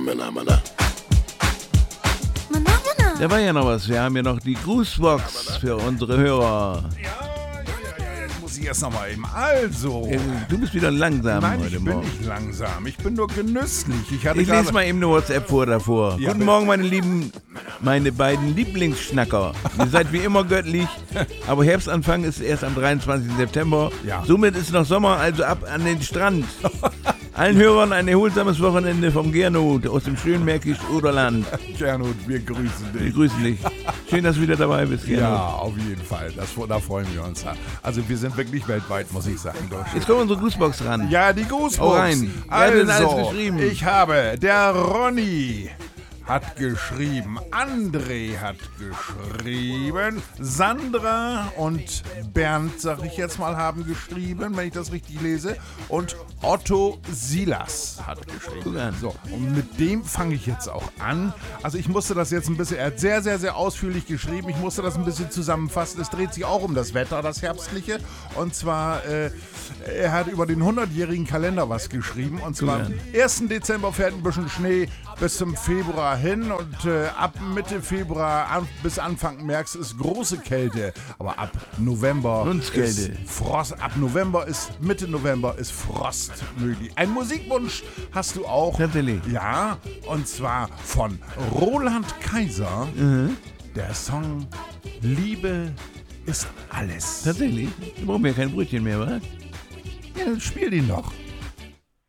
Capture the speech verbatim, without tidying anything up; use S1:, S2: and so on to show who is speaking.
S1: Mana, Mana.
S2: Da war ja noch was. Wir haben ja noch die Grußbox für unsere Hörer.
S3: Ja, ja, ja, jetzt muss ich erst noch mal eben. Also.
S2: Du bist wieder langsam
S3: Nein,
S2: heute
S3: ich bin
S2: Morgen.
S3: nicht langsam. Ich bin nur genüsslich. Ich, hatte
S2: Ich
S3: gerade-
S2: lese mal eben eine WhatsApp vor davor.
S3: Ja,
S2: Guten
S3: bitte.
S2: Morgen, meine Lieben, meine beiden Lieblingsschnacker. Ihr seid wie immer göttlich, aber Herbstanfang ist erst am dreiundzwanzigsten September.
S3: Ja.
S2: Somit ist noch Sommer, also ab an den Strand. Allen Hörern ein erholsames Wochenende vom Gernot aus dem schönen Märkisch-Oderland.
S3: Gernot, wir grüßen
S2: Wir
S3: dich.
S2: grüßen dich. Schön, dass du wieder dabei bist,
S3: Ja,
S2: Gernot.
S3: auf jeden Fall. Das, da freuen wir uns. Also wir sind wirklich weltweit, muss ich sagen. Doch.
S2: Jetzt kommt unsere Grußbox ran.
S3: Ja, die Grußbox.
S2: Hau rein. Wer hat denn alles geschrieben?
S3: Ich habe, der Ronny hat geschrieben, André hat geschrieben, Sandra und Bernd, sag ich jetzt mal, haben geschrieben, wenn ich das richtig lese, und Otto Silas hat geschrieben.
S2: Guck an.
S3: So, und mit dem fange ich jetzt auch an. Also ich musste das jetzt ein bisschen, er hat sehr, sehr, sehr ausführlich geschrieben, ich musste das ein bisschen zusammenfassen. Es dreht sich auch um das Wetter, das Herbstliche, und zwar, äh, er hat über den hundertjährigen Kalender was geschrieben, und zwar
S2: an.
S3: ersten Dezember fährt ein bisschen Schnee bis zum Februar hin, und äh, ab Mitte Februar an, bis Anfang März ist große Kälte, aber ab November
S2: Hundskälte.
S3: ist Frost, ab November ist, Mitte November ist Frost möglich. Ein Musikwunsch hast du auch.
S2: Tatsächlich.
S3: Ja, und zwar von Roland Kaiser,
S2: Mhm.
S3: der Song Liebe ist alles.
S2: Tatsächlich. Du brauchst ja kein Brötchen mehr, wa?
S3: Ja, dann spiel den doch.